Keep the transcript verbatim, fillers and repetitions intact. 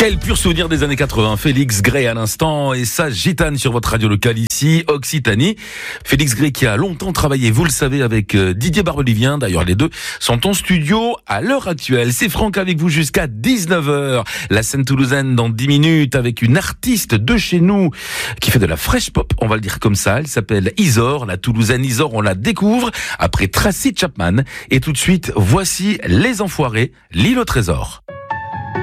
Quel pur souvenir des années quatre-vingts. Félix Gray à l'instant et sa gitane sur votre radio locale ici, Occitanie. Félix Gray qui a longtemps travaillé, vous le savez, avec Didier Barbelivien. D'ailleurs, les deux sont en studio à l'heure actuelle. C'est Franck avec vous jusqu'à dix-neuf heures. La scène toulousaine dans dix minutes avec une artiste de chez nous qui fait de la fresh pop, on va le dire comme ça. Elle s'appelle Isor, la toulousaine Isor. On la découvre après Tracy Chapman. Et tout de suite, voici Les Enfoirés, l'île au trésor.